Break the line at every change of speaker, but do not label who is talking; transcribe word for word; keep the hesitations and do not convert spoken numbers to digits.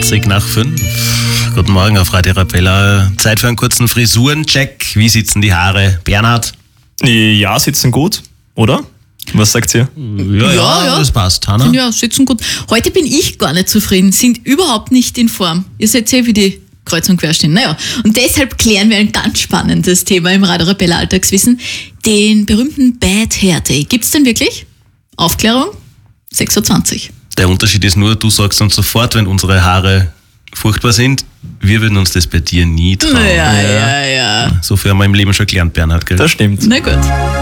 zwanzig nach fünf. Guten Morgen auf Radio Arabella. Zeit für einen kurzen Frisurencheck. Wie sitzen die Haare? Bernhard?
Ja, sitzen gut, oder? Was sagt ihr?
Ja, ja, ja, ja. Das passt. Hanna?
Ja, sitzen gut. Heute bin ich gar nicht zufrieden, sind überhaupt nicht in Form. Ihr seht eh, wie die kreuz und quer stehen. Naja, und deshalb klären wir ein ganz spannendes Thema im Radio Arabella Alltagswissen, den berühmten Bad Hair Day. Gibt's den wirklich? Aufklärung? sechs Uhr zwanzig.
Der Unterschied ist nur, du sagst uns sofort, wenn unsere Haare furchtbar sind. Wir würden uns das bei dir nie trauen.
Ja, ja, ja.
So viel haben wir im Leben schon gelernt, Bernhard. Gell?
Das stimmt.
Na gut.